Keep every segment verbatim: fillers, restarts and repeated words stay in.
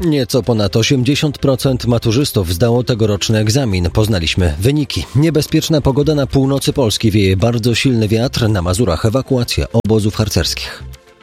Nieco ponad osiemdziesiąt procent maturzystów zdało tegoroczny egzamin. Poznaliśmy wyniki. Niebezpieczna pogoda na północy Polski, wieje bardzo silny wiatr, na Mazurach ewakuacja obozów harcerskich.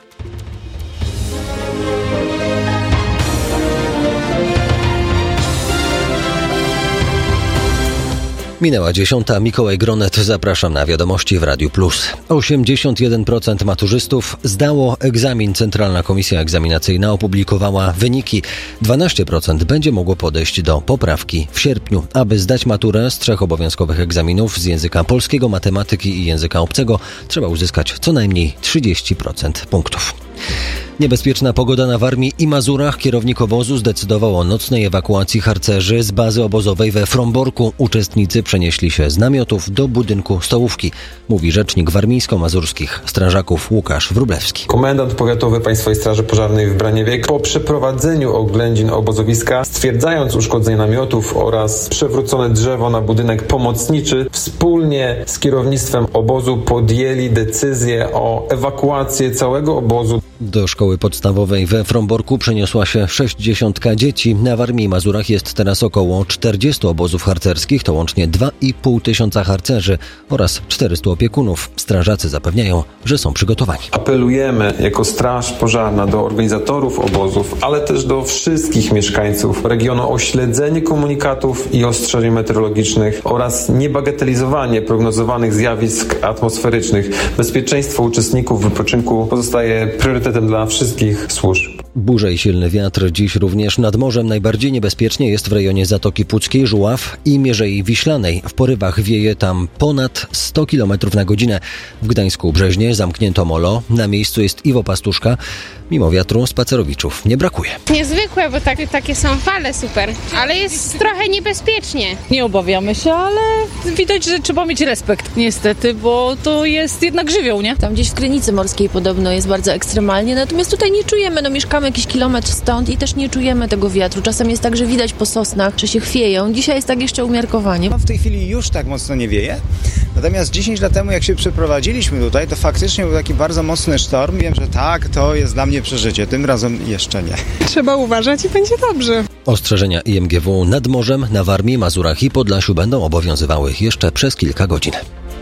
Minęła dziesiąta. Mikołaj Gronet, zapraszam na wiadomości w Radiu Plus. osiemdziesiąt jeden procent maturzystów zdało egzamin. Centralna Komisja Egzaminacyjna opublikowała wyniki. dwanaście procent będzie mogło podejść do poprawki w sierpniu. Aby zdać maturę z trzech obowiązkowych egzaminów z języka polskiego, matematyki i języka obcego, trzeba uzyskać co najmniej trzydzieści procent punktów. Niebezpieczna pogoda na Warmii i Mazurach. Kierownik obozu zdecydował o nocnej ewakuacji harcerzy z bazy obozowej we Fromborku. Uczestnicy przenieśli się z namiotów do budynku stołówki, mówi rzecznik warmińsko-mazurskich strażaków Łukasz Wróblewski. Komendant powiatowy Państwowej Straży Pożarnej w Braniewie po przeprowadzeniu oględzin obozowiska, stwierdzając uszkodzenie namiotów oraz przewrócone drzewo na budynek pomocniczy, wspólnie z kierownictwem obozu podjęli decyzję o ewakuacji całego obozu. Do szkoły podstawowej we Fromborku przeniosła się sześćdziesiątka dzieci. Na Warmii i Mazurach jest teraz około czterdziestu obozów harcerskich, to łącznie dwa i pół tysiąca harcerzy oraz czterystu opiekunów. Strażacy zapewniają, że są przygotowani. Apelujemy jako Straż Pożarna do organizatorów obozów, ale też do wszystkich mieszkańców regionu o śledzenie komunikatów i ostrzeżeń meteorologicznych oraz niebagatelizowanie prognozowanych zjawisk atmosferycznych. Bezpieczeństwo uczestników wypoczynku pozostaje priorytetem dla wszystkich służb. Burze i silny wiatr dziś również nad morzem. Najbardziej niebezpiecznie jest w rejonie Zatoki Puckiej, Żuław i Mierzei Wiślanej. W porywach wieje tam ponad sto kilometrów na godzinę. W Gdańsku Brzeźnie zamknięto molo. Na miejscu jest Iwo Pastuszka. Mimo wiatru spacerowiczów nie brakuje. Niezwykłe, bo tak, takie są fale super, ale jest trochę niebezpiecznie. Nie obawiamy się, ale widać, że trzeba mieć respekt niestety, bo to jest jednak żywioł, nie? Tam gdzieś w Krynicy Morskiej podobno jest bardzo ekstremalnie, natomiast tutaj nie czujemy, no mieszkamy jakiś kilometr stąd i też nie czujemy tego wiatru. Czasem jest tak, że widać po sosnach, że się chwieją. Dzisiaj jest tak jeszcze umiarkowanie. W tej chwili już tak mocno nie wieje, natomiast dziesięć lat temu, jak się przeprowadziliśmy tutaj, to faktycznie był taki bardzo mocny sztorm. Wiem, że tak, to jest dla mnie przeżycie. Tym razem jeszcze nie. Trzeba uważać i będzie dobrze. Ostrzeżenia I M G W nad morzem, na Warmii, Mazurach i Podlasiu będą obowiązywały jeszcze przez kilka godzin.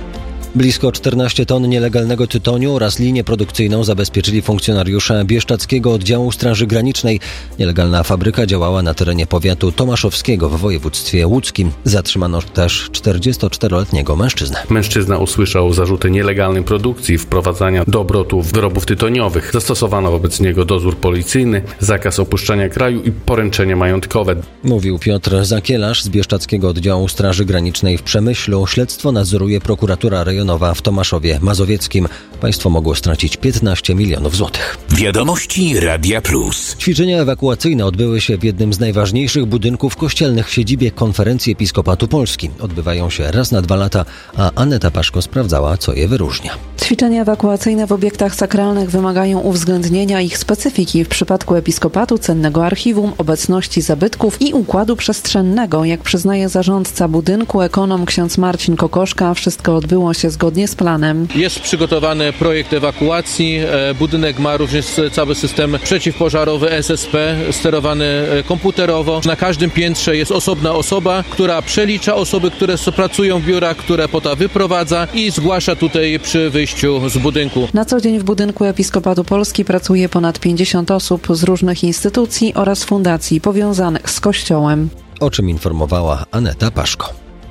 Blisko czternaście ton nielegalnego tytoniu oraz linię produkcyjną zabezpieczyli funkcjonariusze Bieszczadzkiego Oddziału Straży Granicznej. Nielegalna fabryka działała na terenie powiatu tomaszowskiego w województwie łódzkim. Zatrzymano też czterdziestoczteroletniego mężczyznę. Mężczyzna usłyszał zarzuty nielegalnej produkcji, wprowadzania do obrotu wyrobów tytoniowych. Zastosowano wobec niego dozór policyjny, zakaz opuszczania kraju i poręczenie majątkowe. Mówił Piotr Zakielarz z Bieszczadzkiego Oddziału Straży Granicznej w Przemyślu. Śledztwo nadzoruje prokuratura rejonowa w Tomaszowie Mazowieckim. Państwo mogło stracić piętnaście milionów złotych. Wiadomości Radia Plus. Ćwiczenia ewakuacyjne odbyły się w jednym z najważniejszych budynków kościelnych w siedzibie Konferencji Episkopatu Polski. Odbywają się raz na dwa lata, a Aneta Paszko sprawdzała, co je wyróżnia. Ćwiczenia ewakuacyjne w obiektach sakralnych wymagają uwzględnienia ich specyfiki. W przypadku Episkopatu, cennego archiwum, obecności zabytków i układu przestrzennego. Jak przyznaje zarządca budynku, ekonom ksiądz Marcin Kokoszka, wszystko odbyło się zgodnie z planem. Jest przygotowany projekt ewakuacji. Budynek ma również cały system przeciwpożarowy S S P, sterowany komputerowo. Na każdym piętrze jest osobna osoba, która przelicza osoby, które pracują w biurach, które potem wyprowadza i zgłasza tutaj przy wyjściu z budynku. Na co dzień w budynku Episkopatu Polski pracuje ponad pięćdziesiąt osób z różnych instytucji oraz fundacji powiązanych z Kościołem. O czym informowała Aneta Paszko.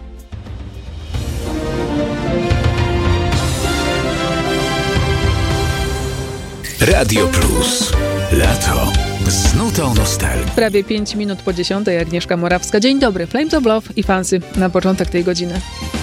Radio Plus. Lato. Z nutą nostalgii. Prawie pięć minut po dziesiątej. Agnieszka Morawska. Dzień dobry. Flames of Love i Fancy na początek tej godziny.